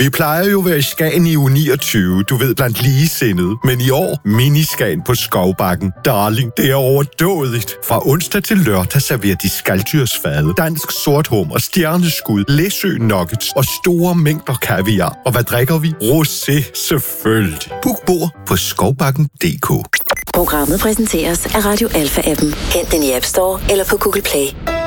Vi plejer jo at være i Skagen i uge 29, du ved, blandt ligesindede. Men i år, miniskagen på Skovbakken. Darling, det er overdådigt. Fra onsdag til lørdag serverer de skalddyrsfade, dansk sorthummer, stjerneskud, læsø nuggets og store mængder kaviar. Og hvad drikker vi? Rosé, selvfølgelig. Book bord på skovbakken.dk. Programmet præsenteres af Radio Alpha-appen. Hent den i App Store eller på Google Play.